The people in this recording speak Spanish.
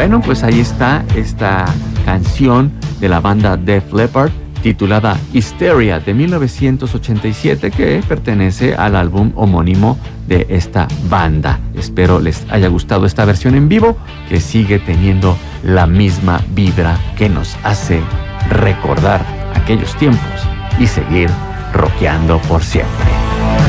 bueno, pues ahí está esta canción de la banda Def Leppard titulada Hysteria de 1987, que pertenece al álbum homónimo de esta banda. Espero les haya gustado esta versión en vivo, que sigue teniendo la misma vibra que nos hace recordar aquellos tiempos y seguir rockeando por siempre.